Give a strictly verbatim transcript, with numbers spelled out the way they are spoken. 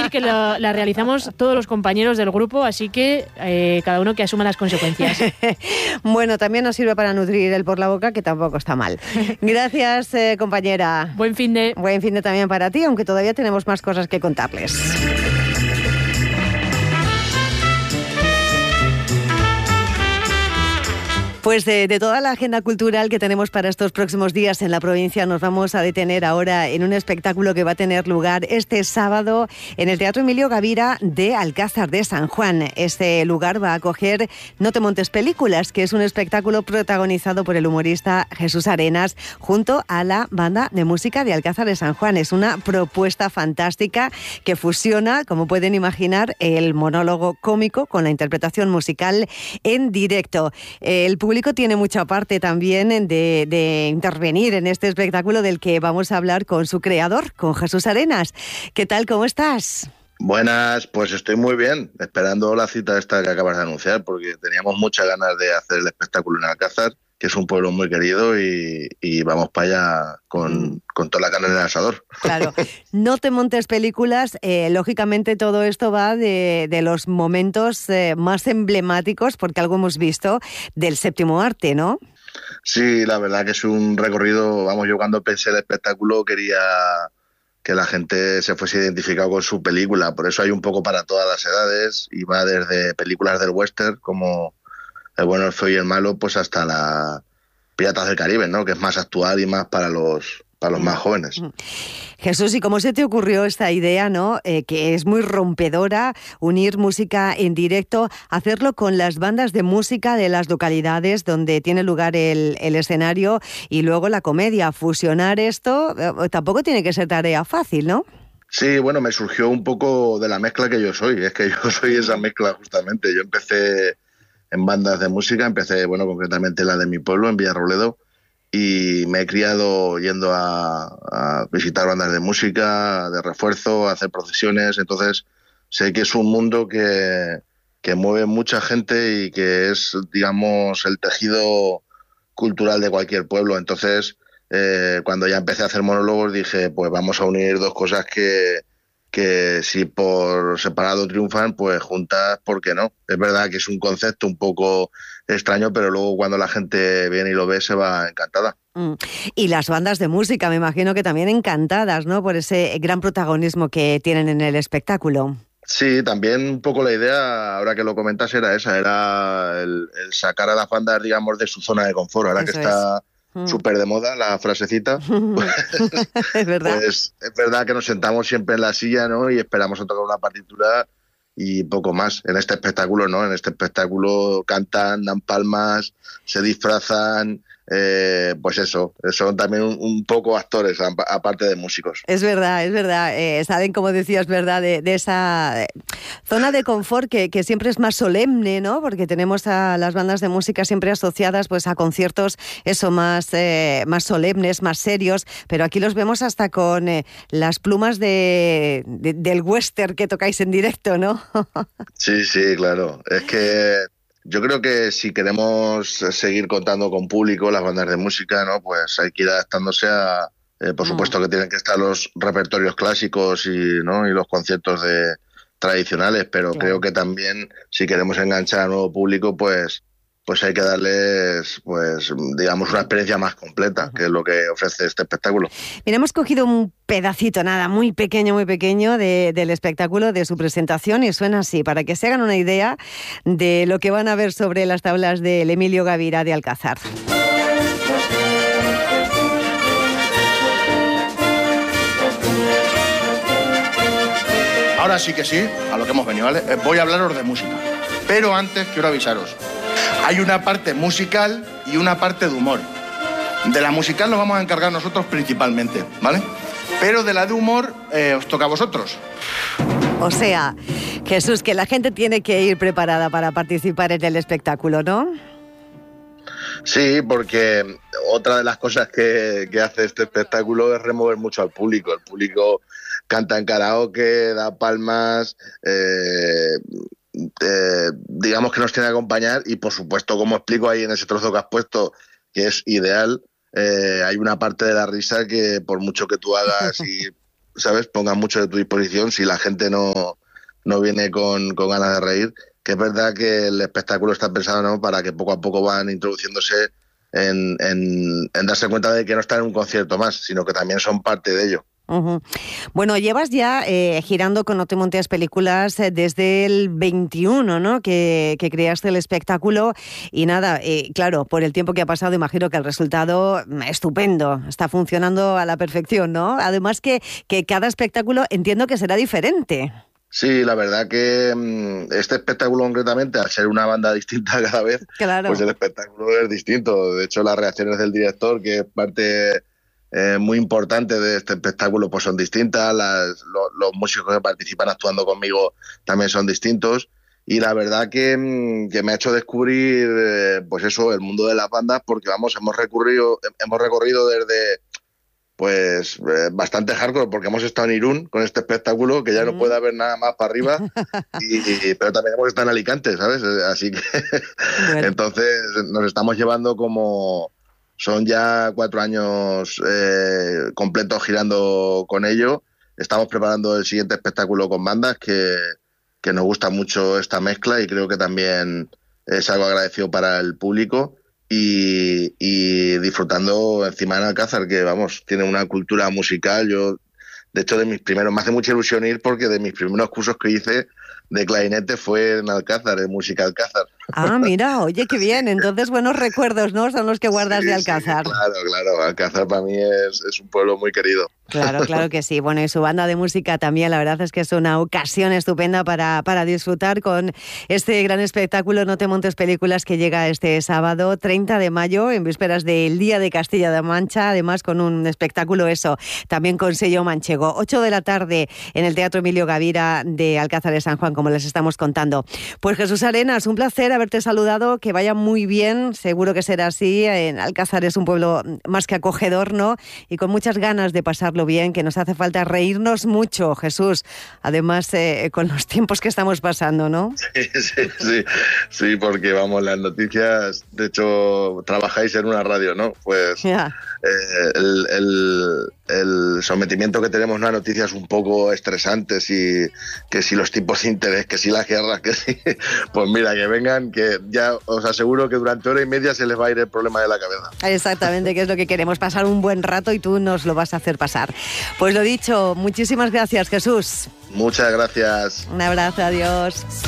decir que lo, la realizamos todos los compañeros del grupo, así que eh, cada uno que asuma las consecuencias. Bueno, también nos sirve para nutrir el por la boca, que tampoco está mal. Gracias, eh, compañera. Buen fin de... Buen fin de también para ti, aunque todavía tenemos más cosas que contarles. Pues de, de toda la agenda cultural que tenemos para estos próximos días en la provincia, nos vamos a detener ahora en un espectáculo que va a tener lugar este sábado en el Teatro Emilio Gavira de Alcázar de San Juan. Este lugar va a acoger No te montes películas, que es un espectáculo protagonizado por el humorista Jesús Arenas junto a la banda de música de Alcázar de San Juan. Es una propuesta fantástica que fusiona, como pueden imaginar, el monólogo cómico con la interpretación musical en directo. El público El público tiene mucha parte también de, de intervenir en este espectáculo del que vamos a hablar con su creador, con Jesús Arenas. ¿Qué tal? ¿Cómo estás? Buenas, pues estoy muy bien, esperando la cita esta que acabas de anunciar, porque teníamos muchas ganas de hacer el espectáculo en Alcázar, que es un pueblo muy querido, y, y vamos para allá con, con toda la carne en el asador. Claro, No te montes películas, eh, lógicamente todo esto va de, de los momentos eh, más emblemáticos, porque algo hemos visto, del séptimo arte, ¿no? Sí, la verdad que es un recorrido, vamos, yo cuando pensé el espectáculo quería que la gente se fuese identificado con su película, por eso hay un poco para todas las edades, y va desde películas del western, como El bueno, el feo y el malo, pues hasta la Piratas del Caribe, ¿no? Que es más actual y más para los para los más jóvenes. Jesús, ¿y cómo se te ocurrió esta idea, no? Eh, que es muy rompedora, unir música en directo, hacerlo con las bandas de música de las localidades donde tiene lugar el, el escenario, y luego la comedia, fusionar esto, eh, tampoco tiene que ser tarea fácil, ¿no? Sí, bueno, me surgió un poco de la mezcla que yo soy, es que yo soy esa mezcla justamente. Yo empecé en bandas de música, empecé, bueno, concretamente la de mi pueblo, en Villarrobledo, y me he criado yendo a, a visitar bandas de música, de refuerzo, a hacer procesiones, entonces sé que es un mundo que, que mueve mucha gente y que es, digamos, el tejido cultural de cualquier pueblo. Entonces, eh, cuando ya empecé a hacer monólogos, dije, pues vamos a unir dos cosas que... que si por separado triunfan, pues juntas, ¿por qué no? Es verdad que es un concepto un poco extraño, pero luego cuando la gente viene y lo ve se va encantada. Mm. Y las bandas de música, me imagino que también encantadas, ¿no? Por ese gran protagonismo que tienen en el espectáculo. Sí, también un poco la idea, ahora que lo comentas, era esa, era el, el sacar a las bandas, digamos, de su zona de confort, ahora Eso que está... Es. Súper de moda la frasecita. Pues, es verdad. Pues es verdad que nos sentamos siempre en la silla, ¿no? Y esperamos a tocar una partitura y poco más. En este espectáculo, ¿no? En este espectáculo cantan, dan palmas, se disfrazan, eh, pues eso, son también un, un poco actores, aparte de músicos. Es verdad, es verdad. Eh, saben, como decías, verdad, de, de esa zona de confort que, que siempre es más solemne, ¿no? Porque tenemos a las bandas de música siempre asociadas, pues, a conciertos, eso, más, eh, más solemnes, más serios, pero aquí los vemos hasta con eh, las plumas de, de, del western que tocáis en directo, ¿no? Sí, sí, claro. Es que yo creo que si queremos seguir contando con público, las bandas de música, ¿no? Pues hay que ir adaptándose a, eh, por supuesto que tienen que estar los repertorios clásicos y, ¿no? y los conciertos de tradicionales, pero claro. Creo que también si queremos enganchar a nuevo público, pues pues hay que darles, pues digamos, una experiencia más completa, que es lo que ofrece este espectáculo. Mira, hemos cogido un pedacito, nada, muy pequeño, muy pequeño de, del espectáculo, de su presentación, y suena así, para que se hagan una idea de lo que van a ver sobre las tablas del Emilio Gavira de Alcázar. Ahora sí que sí, a lo que hemos venido, ¿vale? Voy a hablaros de música, pero antes quiero avisaros. Hay una parte musical y una parte de humor. De la musical nos vamos a encargar nosotros principalmente, ¿vale? Pero de la de humor eh, os toca a vosotros. O sea, Jesús, que la gente tiene que ir preparada para participar en el espectáculo, ¿no? Sí, porque otra de las cosas que, que hace este espectáculo es remover mucho al público. El público canta en karaoke, da palmas... Eh, Eh, digamos que nos tiene que acompañar y por supuesto, como explico ahí en ese trozo que has puesto, que es ideal, eh, hay una parte de la risa que por mucho que tú hagas y ¿sabes? Pongas mucho de tu disposición si la gente no, no viene con, con ganas de reír. Que es verdad que el espectáculo está pensado, ¿no?, para que poco a poco van introduciéndose en, en, en darse cuenta de que no están en un concierto más, sino que también son parte de ello. Uh-huh. Bueno, llevas ya eh, girando con No te montes películas eh, desde el veintiuno, ¿no?, que, que creaste el espectáculo, y nada, eh, claro, por el tiempo que ha pasado imagino que el resultado estupendo, está funcionando a la perfección, ¿no? Además que, que cada espectáculo entiendo que será diferente. Sí, la verdad que este espectáculo concretamente, al ser una banda distinta cada vez, claro, pues el espectáculo es distinto. De hecho, las reacciones del director, que es parte eh, muy importante de este espectáculo, pues son distintas. Las, lo, los músicos que participan actuando conmigo también son distintos. Y la verdad que, que me ha hecho descubrir, eh, pues eso, el mundo de las bandas, porque vamos, hemos recorrido, hemos recorrido desde... pues eh, bastante hardcore, porque hemos estado en Irún con este espectáculo, que ya mm. no puede haber nada más para arriba, y, y, pero también hemos estado en Alicante, ¿sabes? Así que bueno. Entonces nos estamos llevando como... Son ya cuatro años eh, completos girando con ello. Estamos preparando el siguiente espectáculo con bandas, que, que nos gusta mucho esta mezcla, y creo que también es algo agradecido para el público. Y, y disfrutando encima en Alcázar, que vamos, tiene una cultura musical. Yo, de hecho, de mis primeros, me hace mucha ilusión ir, porque de mis primeros cursos que hice de clarinete fue en Alcázar, en Música Alcázar. Ah, mira, oye, qué bien. Entonces, buenos recuerdos, ¿no? Son los que guardas sí, de Alcázar. Sí, claro, claro. Alcázar para mí es, es un pueblo muy querido. Claro, claro que sí. Bueno, y su banda de música también, la verdad es que es una ocasión estupenda para, para disfrutar con este gran espectáculo No te montes películas, que llega este sábado treinta de mayo, en vísperas del Día de Castilla-La Mancha, además con un espectáculo, eso, también con sello manchego. ocho de la tarde en el Teatro Emilio Gavira de Alcázar de San Juan, como les estamos contando. Pues Jesús Arenas, un placer haberte saludado, que vaya muy bien, seguro que será así. En Alcázar es un pueblo más que acogedor, ¿no? Y con muchas ganas de pasarlo bien, que nos hace falta reírnos mucho, Jesús. Además, eh, con los tiempos que estamos pasando, ¿no? Sí, sí, sí, sí, porque vamos, las noticias, de hecho, trabajáis en una radio, ¿no? Pues yeah. eh, el, el, el sometimiento que tenemos a una noticias un poco estresantes, y que si los tipos de interés, que si las guerras, que si... Pues mira, que vengan, que ya os aseguro que durante hora y media se les va a ir el problema de la cabeza. Exactamente, que es lo que queremos, pasar un buen rato, y tú nos lo vas a hacer pasar. Pues lo dicho, muchísimas gracias, Jesús. Muchas gracias. Un abrazo, adiós.